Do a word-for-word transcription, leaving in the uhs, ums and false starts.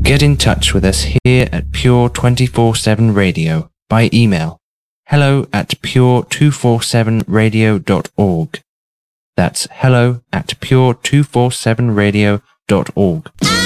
Get in touch with us here at Pure twenty-four seven Radio by email hello at pure two forty-seven radio dot org. That's hello at pure two forty-seven radio dot org.